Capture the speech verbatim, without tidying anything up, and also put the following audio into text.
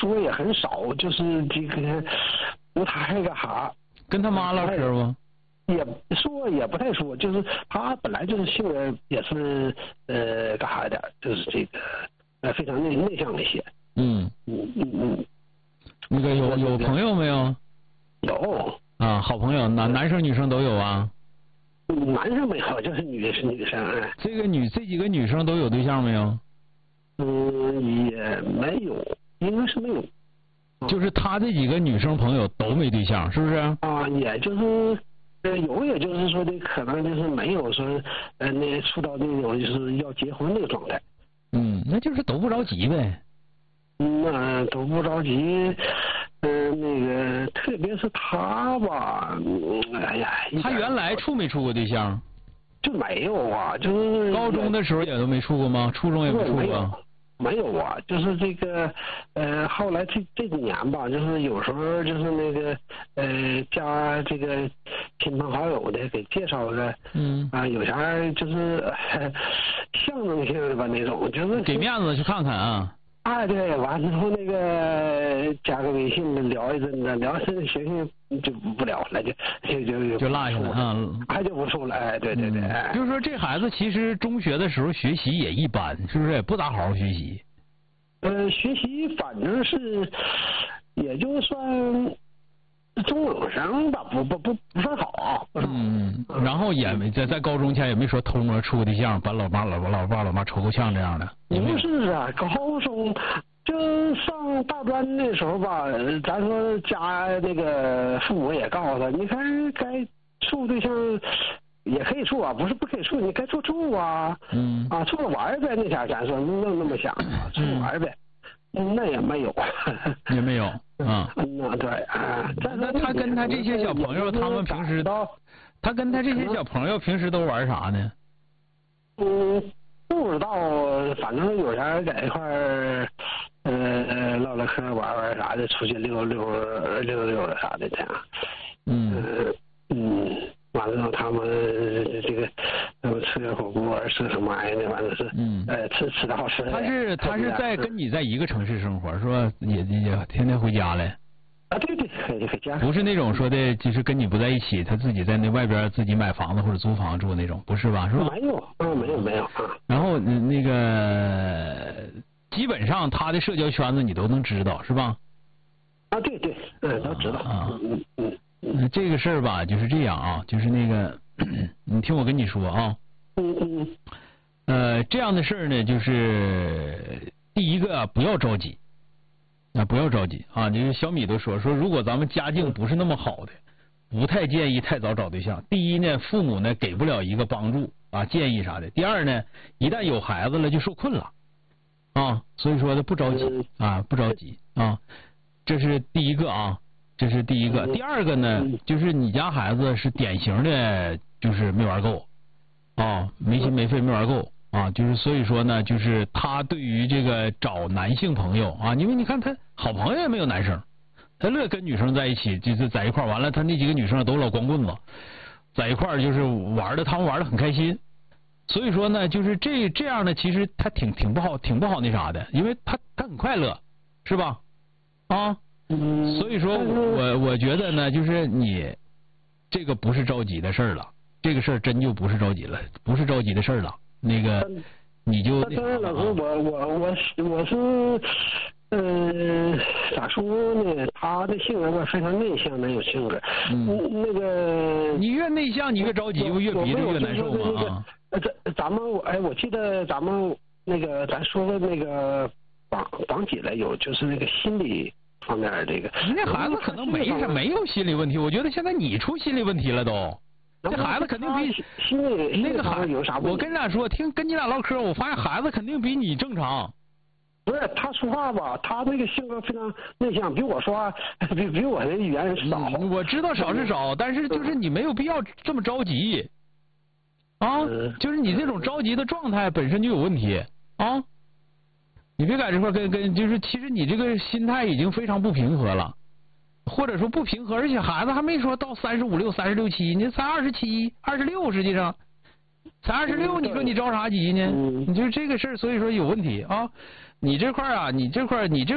说也很少，就是这个不太干啥。 跟他妈唠嗑吗？ 也说也不太说，就是他本来就是性格也是呃干啥点，就是这个呃非常内内向一些。 嗯嗯嗯嗯。 那个有有朋友没有？ 有。 啊，好朋友，男男生女生都有啊。 男生没有，就是女是女生。哎， 这个女这几个女生都有对象没有？ 嗯，也没有，应该是没有。 就是他这几个女生朋友都没对象，是不是？ 啊，也就是呃有，也就是说的可能就是没有说呃那处到那种就是要结婚那个状态。 嗯，那就是都不着急呗。 嗯，那都不着急。嗯、呃，那个特别是他吧，嗯、哎呀， 他原来处没处过对象？ 就没有啊，就是高中的时候也都没处过吗？初中也没处过？ 没有，没有啊，就是这个呃，后来这这几年吧，就是有时候就是那个呃，加这个亲朋好友的给介绍个， 嗯啊、呃，有啥就是呃象征性的吧那种，就是给面子去看看啊。 哎，对，完之后那个加个微信聊一阵子，聊一阵子行行就不聊了，就就就就落下了啊， 还就不处了，哎，对对对， 嗯哎， 就是说这孩子其实中学的时候学习也一般，是不是也不咋好好学习？ 呃，学习反正是也就算中等生吧，不不不不算好。 嗯，然后也没在在高中前也没说偷摸处个对象，把老爸老老爸老妈抽够呛这样的。 不是啊，高中就上大专那时候吧，咱说家那个父母也告诉他，你看该处对象也可以处啊，不是不可以处，你该处处啊。 嗯。 啊，处着玩呗，那前咱说能那么想啊，处着玩呗。嗯，那也没有。 也没有。啊。 嗯呐，对啊。 那他跟他这些小朋友，他们平时他跟他这些小朋友平时都玩啥呢？ 嗯，不知道，反正有啥在一块儿，呃，唠唠嗑、玩玩啥的，出去溜溜、溜溜啥的这样。 嗯。 嗯，完了他们这个，他们吃点火锅，吃什么玩意儿的，反正是， 嗯， 呃，吃吃的好吃的。 他是他是在跟你在一个城市生活，是吧？也也天天回家嘞。 啊，对对，回回家。 不是那种说的，就是跟你不在一起，他自己在那外边自己买房子或者租房住那种，不是吧？是吧？ 没有，啊，没有没有啊。 然后那个基本上他的社交圈子你都能知道，是吧？ 啊，对对，嗯，都知道。 啊， 嗯嗯。 嗯，这个事儿吧，就是这样啊，就是那个，你听我跟你说啊。 嗯嗯。 呃，这样的事儿呢，就是第一个不要着急。啊，不要着急啊！就是小米都说说，如果咱们家境不是那么好的，不太建议太早找对象。第一呢，父母呢给不了一个帮助啊，建议啥的。第二呢，一旦有孩子了就受困了啊，所以说呢不着急啊，不着急啊，这是第一个啊，这是第一个。第二个呢，就是你家孩子是典型的，就是没玩够啊，没心没肺没玩够。啊，就是所以说呢，就是他对于这个找男性朋友啊，因为你看他好朋友也没有男生，他乐跟女生在一起，就是在一块完了，他那几个女生都老光棍子，在一块就是玩的，他们玩的很开心。所以说呢，就是这这样的，其实他挺挺不好，挺不好那啥的，因为他他很快乐，是吧？啊，所以说我我觉得呢，就是你这个不是着急的事儿了，这个事儿真就不是着急了，不是着急的事儿了。那个，你就当然了，我我我我是我是，呃，咋说呢？他的性格吧，非常内向的有性格。 嗯， 那个你越内向，你越着急，不越逼着越难受吗？啊， 呃，咱咱们哎，我记得咱们那个咱说的那个绑绑起来有就是那个心理方面这个。 那孩子可能没啥没有心理问题，我觉得现在你出心理问题了都。这孩子肯定比那个孩子有啥？ 我跟你俩说，听跟你俩唠嗑，我发现孩子肯定比你正常。 不是他说话吧？他那个性格非常内向，比我说话比比我的语言少。 嗯、我知道少是少，但是就是你没有必要这么着急啊！嗯、就是你这种着急的状态本身就有问题啊！你别在这块跟跟，就是其实你这个心态已经非常不平和了。或者说不平和，而且孩子还没说到三十五六、三十六七，你才二十七、二十六，实际上才二十六，你说你着啥急呢？你就这个事儿，所以说有问题啊！你这块啊，你这块你这。